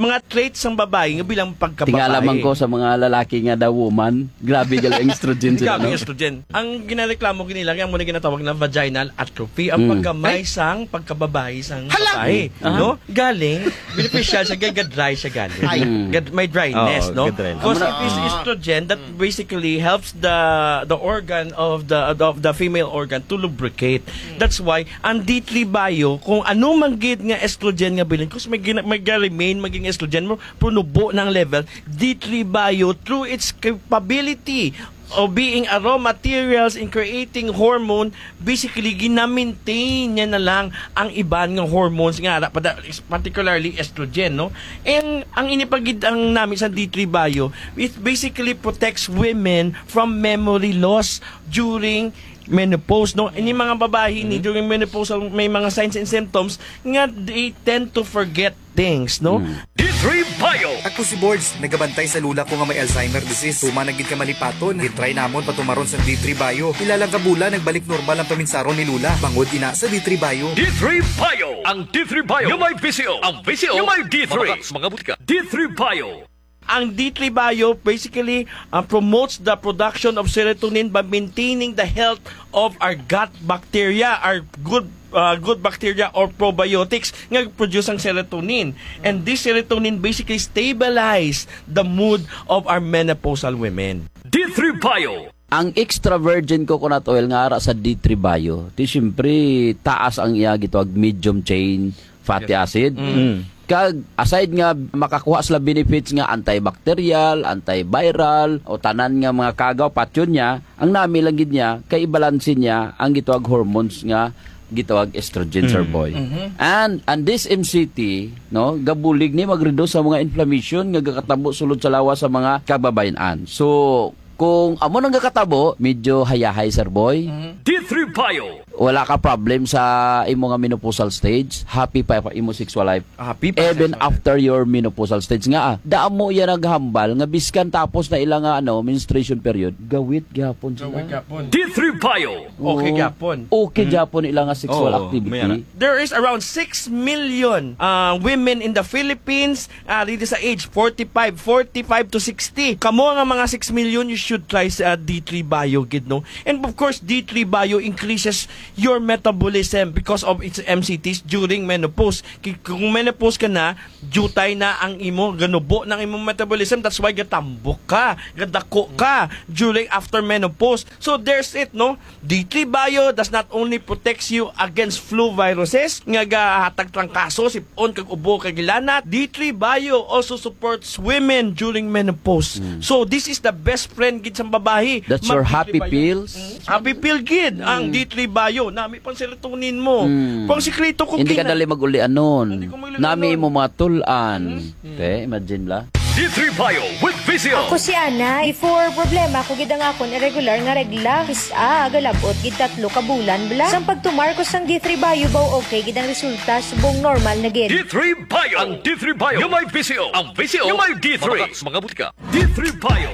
mga traits ng babae nga bilang pagkababae. Tingalaman ko sa mga lalaki nga daw woman, grabe gal estrogen sila. Grabe estrogen. Ang ginareklamo kinila nga muna ginatawag na vaginal atrophy, ang pagkamay sang pagkababae sang babae, no? Galing beneficial siya, dry siya galing. May dryness, no? Because it is estrogen that basically helps the organ of the female organ to lubricate. That's why ang D3 Bio, kung ano man gid nga estrogen nga bilin, kasi may remain maging estrogen mo, punubo ng level, D3 Bio through its capability of being a raw materials in creating hormone, basically gina-maintain niya na lang ang iban ng hormones nga, particularly estrogen, no? And ang inipagid ang namin sa D3 Bio, it basically protects women from memory loss during menopause, no? Ini mga babae ni during menopause may mga signs and symptoms nga they tend to forget things, no? D3 Bio. Ako si Boards, nagabantay sa lula ko nga may Alzheimer disease. Tuma nagid ka malipaton, gitry namon patumaron sa D3 Bio. Ilalang kabula nagbalik normal ang paminsaron ni lula. Bangod ina sa D3 Bio. D3 Bio. Ang D3 Bio yung may VCO. Ang VCO yung may D3. Mga butika. D3 Bio. Ang D3 Bio basically promotes the production of serotonin by maintaining the health of our gut bacteria, our good bacteria or probiotics nga produce ang serotonin. And this serotonin basically stabilize the mood of our menopausal women. D3 Bio. Ang extra virgin coconut oil nga ara sa D3 Bio, di syempre taas ang iya gitawag medium chain fatty acid. Kag aside nga makakuha sila benefits nga antibacterial, antiviral o tanan nga mga kagaw patyon niya, ang nami lang gid niya kay ibalansin niya ang gitawag hormones nga gitawag estrogen, sir boy. And this MCT, no, gabulig ni mag-reduce sa mga inflammation nga gakatabo sulod sa lawas sa mga kababayan. So kung amo nang gakatabo, medyo hayahay, sir boy. D3 Bio. Wala ka problem sa imo nga menopausal stage, happy pa imo sexual life. Happy pa even after your menopausal stage nga. Daamo iya naghambal nga biskan tapos na ilang menstruation period, gawit gyapon sila. D3 Bio. Okay gyapon. Okay gyapon ilang nga sexual activity. There is around 6 million women in the Philippines dito sa age 45 to 60. Kamo nga mga 6 million, you should try sa D3 Bio gid, no? And of course D3 Bio increases your metabolism because of its MCTs during menopause. Kung menopause ka na, jutay na ang imo, ganubo ng imong metabolism. That's why gatambok ka, gadako ka during after menopause. So there's it, no? D3 Bio does not only protects you against flu viruses, nga gahatag trangkaso, sipon kag ubo kag gilanat. D3 Bio also supports women during menopause. So this is the best friend gid sa babae. That's your happy pills. Happy pill gid ang D3 Bio. Nami pang serotonin mo. Pang sikreto ko Hindi ka dali mag-ulian nun. Hindi ko mag-ulian Nami nun. mo mga tulan. Okay, imagine la. D3 Bio with VCO. Ako si Ana, before problema ko gid ang akon irregular nga regla, kisa galabot gid 3 ka bulan bla. Sang pagtumar ko sang D3 Bio baw okay gid ang resulta subong normal na gid. D3 Bio. Ang D3 Bio yung may VCO. Ang VCO yung may D3. Mga butika. D3 Bio.